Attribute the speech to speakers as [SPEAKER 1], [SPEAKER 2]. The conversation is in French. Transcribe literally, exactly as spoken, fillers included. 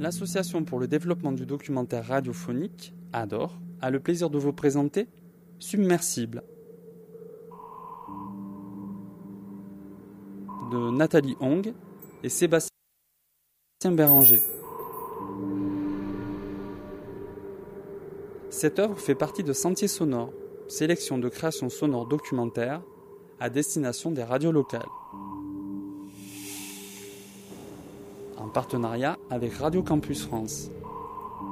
[SPEAKER 1] l'Association pour le développement du documentaire radiophonique, A D O R, a le plaisir de vous présenter Submersible de Nathalie Hong et Sébastien Béranger. Cette œuvre fait partie de Sentiers sonores, sélection de créations sonores documentaires à destination des radios locales. En partenariat avec Radio Campus France.